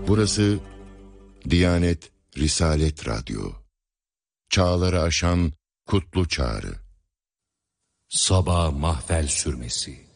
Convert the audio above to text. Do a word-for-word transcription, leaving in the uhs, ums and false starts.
Burası Diyanet Risalet Radyo. Çağları aşan kutlu çağrı. Sabah mahfel sürmesi.